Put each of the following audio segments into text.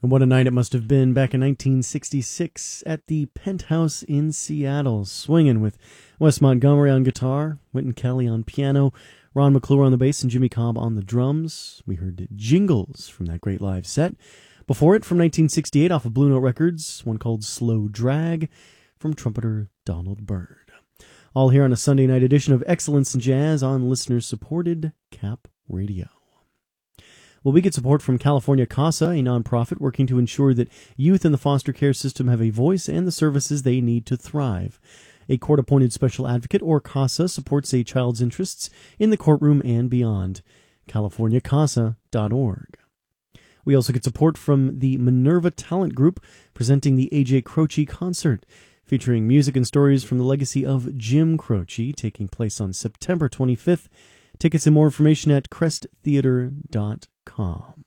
And what a night it must have been back in 1966 at the Penthouse in Seattle, swinging with Wes Montgomery on guitar, Wynton Kelly on piano, Ron McClure on the bass, and Jimmy Cobb on the drums. We heard Jingles from that great live set. Before it, from 1968 off of Blue Note Records, one called Slow Drag from trumpeter Donald Byrd. All here on a Sunday night edition of Excellence in Jazz on listener-supported Cap Radio. Well, we get support from California CASA, a nonprofit working to ensure that youth in the foster care system have a voice and the services they need to thrive. A court-appointed special advocate, or CASA, supports a child's interests in the courtroom and beyond. CaliforniaCASA.org. We also get support from the Minerva Talent Group, presenting the A.J. Croce Concert, featuring music and stories from the legacy of Jim Croce, taking place on September 25th. Tickets and more information at cresttheater.com.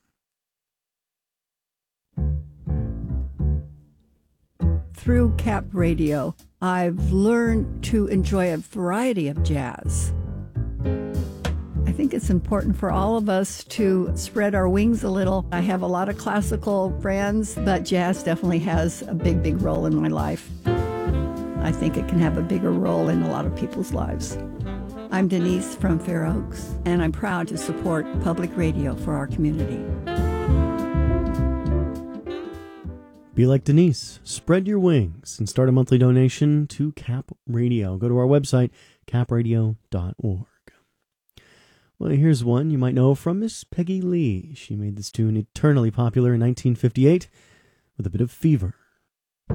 Through Cap Radio, I've learned to enjoy a variety of jazz. I think it's important for all of us to spread our wings a little. I have a lot of classical friends, but jazz definitely has a big, big role in my life. I think it can have a bigger role in a lot of people's lives. I'm Denise from Fair Oaks, and I'm proud to support public radio for our community. Be like Denise. Spread your wings and start a monthly donation to Cap Radio. Go to our website, capradio.org. Well, here's one you might know from Miss Peggy Lee. She made this tune eternally popular in 1958 with a bit of fever.